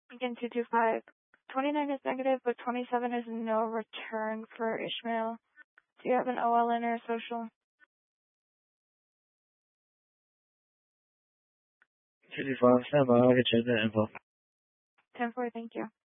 Again, 225. 29 is negative, but 27 is no return for Ishmael. Do you have an OLN or a social? 225, stand by, I'll get you the info. 10-4, thank you.